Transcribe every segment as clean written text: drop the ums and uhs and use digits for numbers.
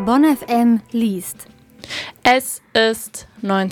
Bonn FM liest. Es ist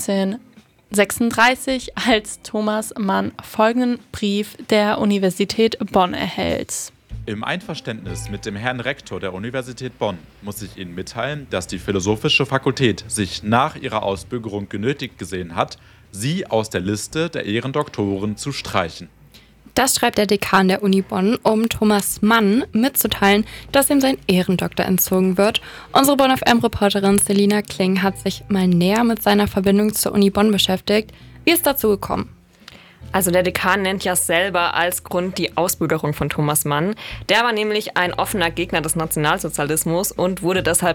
1936, als Thomas Mann folgenden Brief der Universität Bonn erhält. Im Einverständnis mit dem Herrn Rektor der Universität Bonn muss ich Ihnen mitteilen, dass die Philosophische Fakultät sich nach ihrer Ausbürgerung genötigt gesehen hat, Sie aus der Liste der Ehrendoktoren zu streichen. Das schreibt der Dekan der Uni Bonn, um Thomas Mann mitzuteilen, dass ihm sein Ehrendoktor entzogen wird. Unsere Bonn FM-Reporterin Selina Kling hat sich mal näher mit seiner Verbindung zur Uni Bonn beschäftigt. Wie ist dazu gekommen? Also der Dekan nennt ja selber als Grund die Ausbürgerung von Thomas Mann. Der war nämlich ein offener Gegner des Nationalsozialismus und wurde deshalb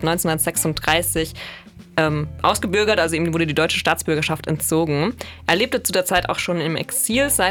1936 ausgebürgert, also ihm wurde die deutsche Staatsbürgerschaft entzogen. Er lebte zu der Zeit auch schon im Exil seit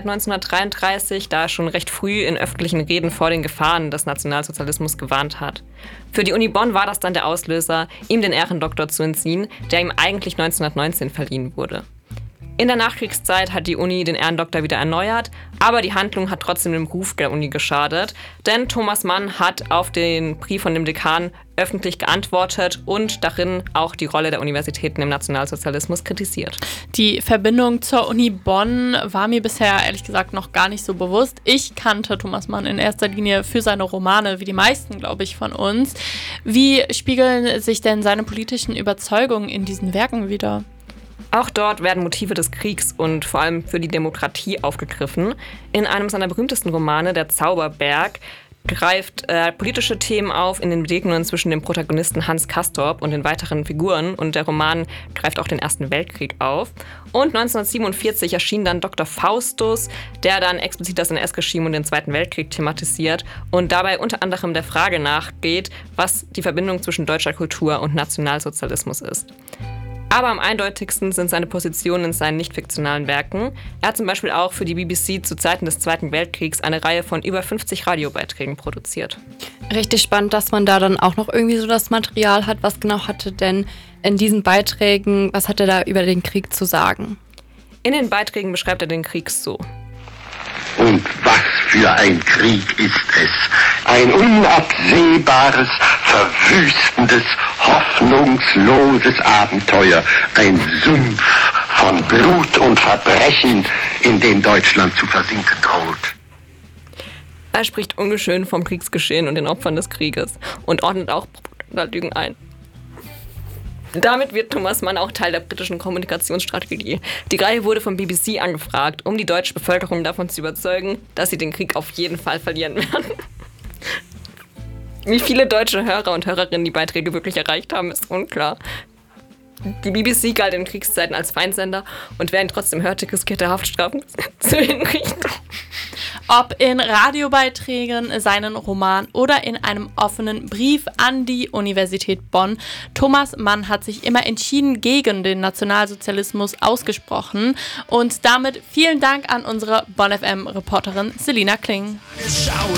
1933, da er schon recht früh in öffentlichen Reden vor den Gefahren des Nationalsozialismus gewarnt hat. Für die Uni Bonn war das dann der Auslöser, ihm den Ehrendoktor zu entziehen, der ihm eigentlich 1919 verliehen wurde. In der Nachkriegszeit hat die Uni den Ehrendoktor wieder erneuert, aber die Handlung hat trotzdem dem Ruf der Uni geschadet, denn Thomas Mann hat auf den Brief von dem Dekan öffentlich geantwortet und darin auch die Rolle der Universitäten im Nationalsozialismus kritisiert. Die Verbindung zur Uni Bonn war mir bisher ehrlich gesagt noch gar nicht so bewusst. Ich kannte Thomas Mann in erster Linie für seine Romane, wie die meisten, glaube ich, von uns. Wie spiegeln sich denn seine politischen Überzeugungen in diesen Werken wider? Auch dort werden Motive des Kriegs und vor allem für die Demokratie aufgegriffen. In einem seiner berühmtesten Romane, Der Zauberberg, greift politische Themen auf in den Begegnungen zwischen dem Protagonisten Hans Castorp und den weiteren Figuren. Und der Roman greift auch den Ersten Weltkrieg auf. Und 1947 erschien dann Dr. Faustus, der dann explizit das NS-Regime und den Zweiten Weltkrieg thematisiert und dabei unter anderem der Frage nachgeht, was die Verbindung zwischen deutscher Kultur und Nationalsozialismus ist. Aber am eindeutigsten sind seine Positionen in seinen nicht-fiktionalen Werken. Er hat zum Beispiel auch für die BBC zu Zeiten des Zweiten Weltkriegs eine Reihe von über 50 Radiobeiträgen produziert. Richtig spannend, dass man da dann auch noch irgendwie so das Material hat. Was genau hatte denn in diesen Beiträgen, was hat er da über den Krieg zu sagen? In den Beiträgen beschreibt er den Krieg so. Und was für ein Krieg ist es? Ein unabsehbares, verwüstendes, hoffnungsloses Abenteuer. Ein Sumpf von Blut und Verbrechen, in dem Deutschland zu versinken droht. Er spricht ungeschön vom Kriegsgeschehen und den Opfern des Krieges und ordnet auch Propagandalügen ein. Damit wird Thomas Mann auch Teil der britischen Kommunikationsstrategie. Die Reihe wurde vom BBC angefragt, um die deutsche Bevölkerung davon zu überzeugen, dass sie den Krieg auf jeden Fall verlieren werden. Wie viele deutsche Hörer und Hörerinnen die Beiträge wirklich erreicht haben, ist unklar. Die BBC galt in Kriegszeiten als Feindsender und wer ihn trotzdem hörte, riskierte Haftstrafen zur Hinrichtung. Ob in Radiobeiträgen, seinen Roman oder in einem offenen Brief an die Universität Bonn, Thomas Mann hat sich immer entschieden gegen den Nationalsozialismus ausgesprochen. Und damit vielen Dank an unsere Bonn FM-Reporterin Selina Kling.